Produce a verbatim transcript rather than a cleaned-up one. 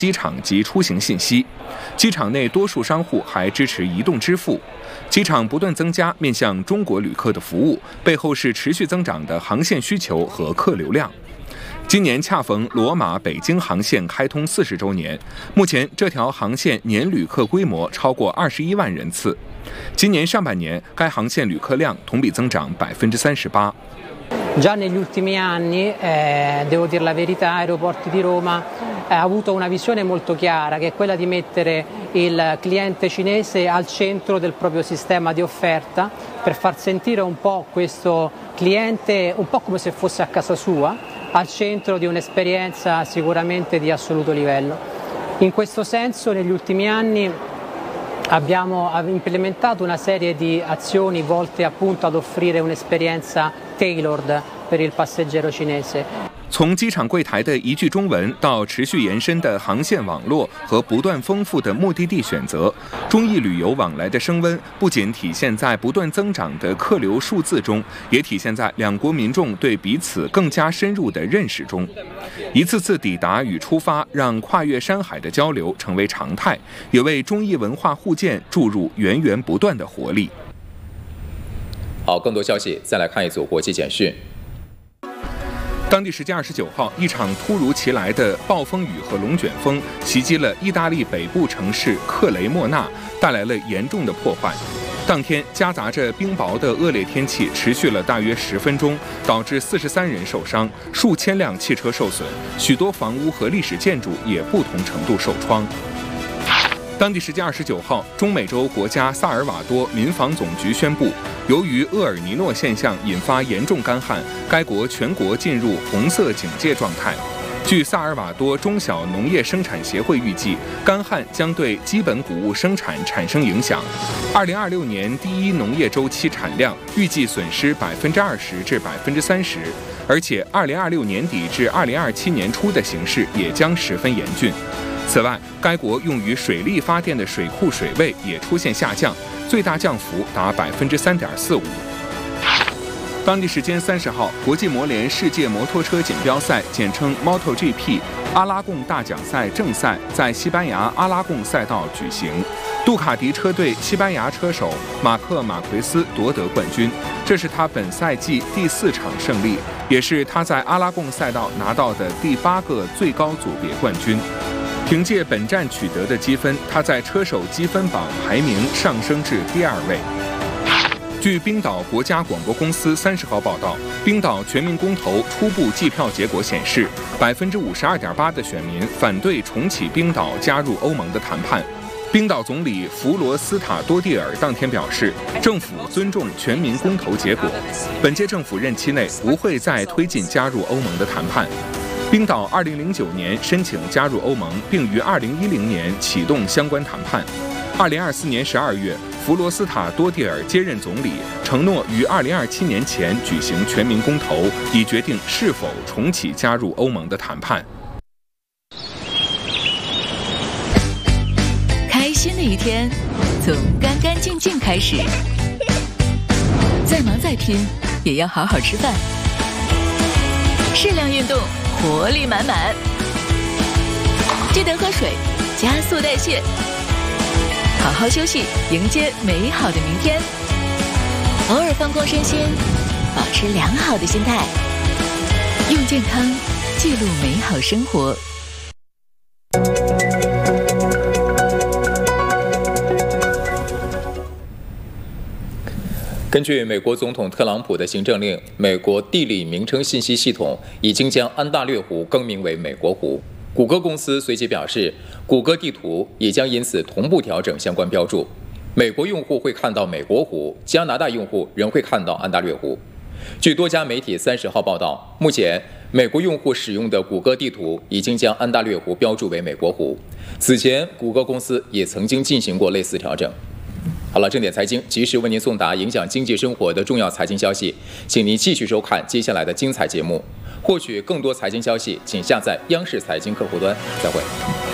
机场及出行信息。机场内多数商户还支持移动支付。机场不断增加面向中国旅客的服务，背后是持续增长的航线需求和客流量。今年恰逢罗马北京航线开通四十周年，目前这条航线年旅客规模超过二十一万人次。今年上半年，该航线旅客量同比增长百分之三十八。 Già negli ultimi anni, eh, devo dire la verità, Aeroporti di Roma eh, ha avuto una visione molto chiara, che è quella di mettere il cliente cinese al centro del proprio sistema di offerta, per far sentire un po' questo cliente un po' come se fosse a casa sua, al centro di un'esperienza sicuramente di assoluto livello. In questo senso, negli ultimi anni abbiamo implementato una serie di azioni volte appunto ad offrire un'esperienza tailored per il passeggero cinese. 从机场柜台的一句中文到持续延伸的航线网络和不断丰富的目的地选择，中意旅游往来的升温不仅体现在不断增长的客流数字中，也体现在两国民众对彼此更加深入的认识中。一次次抵达与出发，让跨越山海的交流成为常态，也为中意文化互鉴注入源源不断的活力。 好，更多消息再来看一组国际简讯。 当地时间二十九号，一场突如其来的暴风雨和龙卷风袭击了意大利北部城市克雷莫纳，带来了严重的破坏。当天夹杂着冰雹的恶劣天气持续了大约十分钟，导致四十三人受伤，数千辆汽车受损，许多房屋和历史建筑也不同程度受创。当地时间二十九号，中美洲国家萨尔瓦多民防总局宣布，由于厄尔尼诺现象引发严重干旱，该国全国进入红色警戒状态。据萨尔瓦多中小农业生产协会预计，干旱将对基本谷物生产产生影响。二零二六年第一农业周期产量预计损失百分之二十至百分之三十，而且二零二六年底至二零二七年初的形势也将十分严峻。此外，该国用于水力发电的水库水位也出现下降，最大降幅达百分之三点四五。当地时间三十号，国际摩联世界摩托车锦标赛（简称 MotoGP） 阿拉贡大奖赛正赛在西班牙阿拉贡赛道举行。杜卡迪车队西班牙车手马克·马奎斯夺得冠军，这是他本赛季第四场胜利，也是他在阿拉贡赛道拿到的第八个最高组别冠军。凭借本站取得的积分，他在车手积分榜排名上升至第二位。据冰岛国家广播公司三十号报道，冰岛全民公投初步计票结果显示，百分之五十二点八的选民反对重启冰岛加入欧盟的谈判。冰岛总理弗罗斯塔多蒂尔当天表示，政府尊重全民公投结果，本届政府任期内不会再推进加入欧盟的谈判。冰岛二零零九年申请加入欧盟，并于二零一零年启动相关谈判。二零二四年十二月，弗罗斯塔多蒂尔接任总理，承诺于二零二七年前举行全民公投，以决定是否重启加入欧盟的谈判。 开心的一天从干干净净开始，再忙再拼也要好好吃饭，适量运动，活力满满，记得喝水，加速代谢，好好休息，迎接美好的明天。偶尔放空身心，保持良好的心态，用健康记录美好生活。 根据美国总统特朗普的行政令，美国地理名称信息系统已经将安大略湖更名为美国湖。谷歌公司随即表示，谷歌地图也将因此同步调整相关标注。美国用户会看到美国湖，加拿大用户仍会看到安大略湖。据多家媒体三十号报道，目前美国用户使用的谷歌地图已经将安大略湖标注为美国湖。此前，谷歌公司也曾经进行过类似调整。好了，正点财经及时为您送达影响经济生活的重要财经消息，请您继续收看接下来的精彩节目。获取更多财经消息，请下载央视财经客户端。再会。